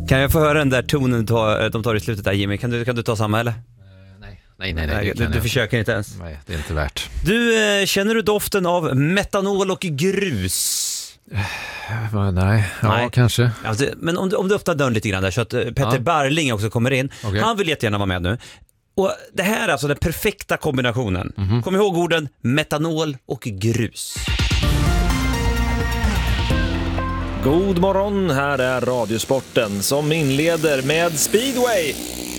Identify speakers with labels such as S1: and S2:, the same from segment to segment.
S1: Kan jag få höra den där tonen de tar i slutet där, Jimmy? Kan du ta samma, eller?
S2: Nej.
S1: Du försöker inte ens.
S2: Nej, det är inte värt.
S1: Du, känner du doften av metanol och grus?
S2: Nej, kanske.
S1: Alltså, men om du öppnar dörren lite grann där så att Petter Barling också kommer in.
S2: Okay.
S1: Han vill jättegärna vara med nu. Och det här är alltså den perfekta kombinationen. Kom ihåg orden metanol och grus.
S3: God morgon, här är Radiosporten som inleder med speedway.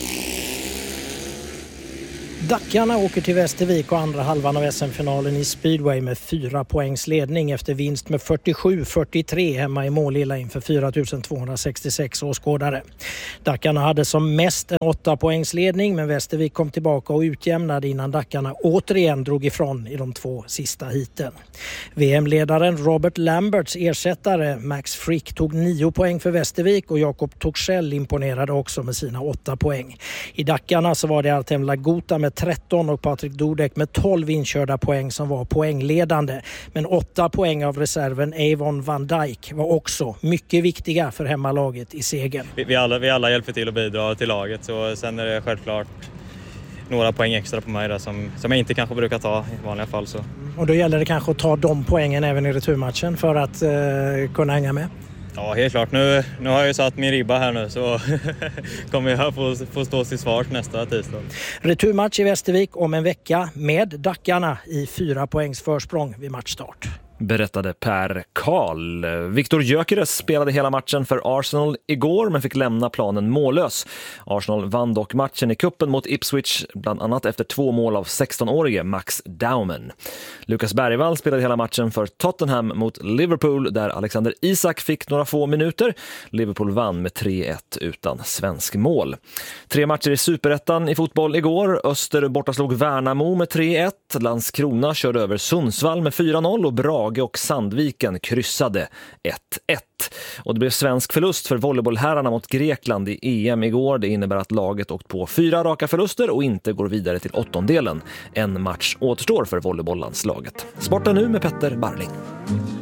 S4: Dackarna åker till Västervik och andra halvan av SM-finalen i speedway med 4 poängs ledning efter vinst med 47-43 hemma i Målilla inför 4266 åskådare. Dackarna hade som mest en 8 poängs ledning, men Västervik kom tillbaka och utjämnade innan Dackarna återigen drog ifrån i de 2 sista heaten. VM-ledaren Robert Lamberts ersättare Max Frick tog 9 poäng för Västervik och Jakob Torssell imponerade också med sina 8 poäng. I Dackarna så var det Artem Lagota med 13 och Patrik Dudek med 12 inkörda poäng som var poängledande. Men 8 poäng av reserven Avon van Dijk var också mycket viktiga för hemmalaget i segern.
S5: Vi alla hjälper till att bidra till laget, så sen är det självklart några poäng extra på mig där som jag inte kanske brukar ta i vanliga fall. Så.
S4: Och då gäller det kanske att ta de poängen även i returmatchen för att kunna hänga med?
S5: Ja, helt klart. Nu har jag ju satt min ribba här nu, så kommer jag få stå till svars nästa tisdag.
S4: Returmatch i Västervik om en vecka med Dackarna i 4 poängs försprång vid matchstart.
S3: Berättade Per Karl. Viktor Gyökeres spelade hela matchen för Arsenal igår men fick lämna planen mållös. Arsenal vann dock matchen i kuppen mot Ipswich, bland annat efter 2 mål av 16-årige Max Daumen. Lukas Bergvall spelade hela matchen för Tottenham mot Liverpool, där Alexander Isak fick några få minuter. Liverpool vann med 3-1 utan svensk mål. 3 matcher i Superettan i fotboll igår. Öster bortaslog Värnamo med 3-1. Landskrona körde över Sundsvall med 4-0 och Brage och Sandviken kryssade 1-1. Och det blev svensk förlust för volleybollherrarna mot Grekland i EM igår. Det innebär att laget åkt på 4 raka förluster och inte går vidare till 8:ondelen. En match återstår för volleybollandslaget. Sporten nu med Petter Barling.